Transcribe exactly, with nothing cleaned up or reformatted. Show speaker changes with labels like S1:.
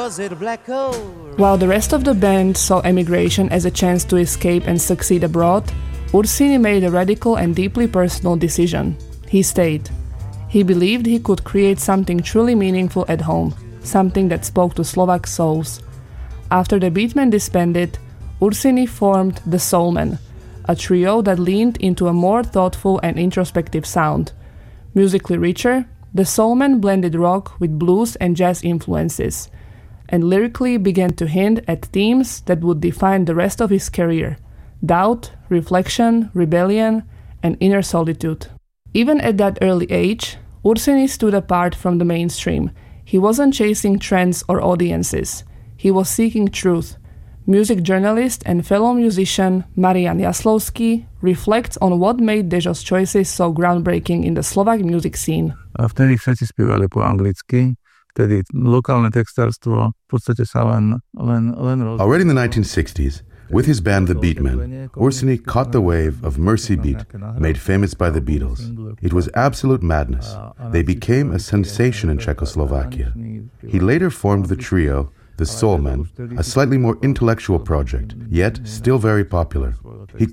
S1: While the rest of the band saw emigration as a chance to escape and succeed abroad, Ursini made a radical and deeply personal decision. He stayed. He believed he could create something truly meaningful at home, something that spoke to Slovak souls. After the Beatmen disbanded, Ursini formed the Soulmen, a trio that leaned into a more thoughtful and introspective sound. Musically richer, the Soulmen blended rock with blues and jazz influences, and lyrically began to hint at themes that would define the rest of his career: doubt, reflection, rebellion, and inner solitude. Even at that early age, Ursini stood apart from the mainstream. He wasn't chasing trends or audiences. He was seeking truth. Music journalist and fellow musician Marian Jaslovský reflects on what made Dežo's choices so groundbreaking in the Slovak music scene.
S2: A vtedy všetci spievali po anglicky, vtedy lokálne textárstvo v podstate sa len, len, len roz...
S3: Already in the nineteen sixties, with his band The Beatmen, Ursini caught the wave of Mercy Beat, made famous by the Beatles. It was absolute madness. They became a sensation in Czechoslovakia. He later formed the trio The Soulmen, a slightly more intellectual project, yet still very popular. He